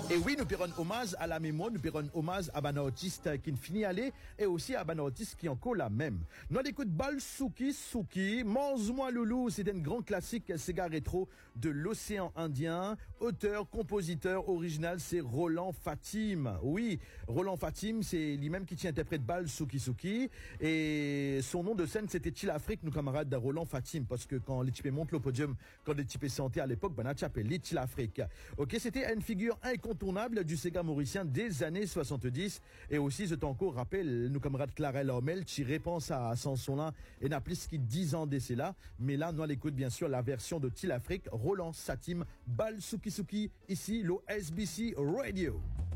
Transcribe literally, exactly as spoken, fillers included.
Et oui, nous paierons hommage à la mémoire, nous paierons hommage à un artiste qui ne finit aller et aussi à un artiste qui encore la même. Nous l'écoute Bal Souki Souki, Mange-moi Loulou, c'est un grand classique Sega rétro de l'océan Indien. Auteur, compositeur original, c'est Roland Fatim. Oui, Roland Fatim, c'est lui-même qui tient interprète Bal Souki Souki. Et son nom de scène, c'était Chill Afrique, nos camarades de Roland Fatim, parce que quand les types montent le podium, quand les types santé à l'époque, ben, on a appelé Chill Afrique. Ok, c'était une figure incontournable du Sega mauricien des années soixante-dix. Et aussi, je t'encore rappelle, nos camarades Clara Lormel, qui réponse à ce son-là, et n'a plus qu'il dix ans d'essai là. Mais là, nous, on écoute bien sûr la version de Chill Afrique, Roland Fatim, Bal Souki Souki, ici, l'O S B C Radio.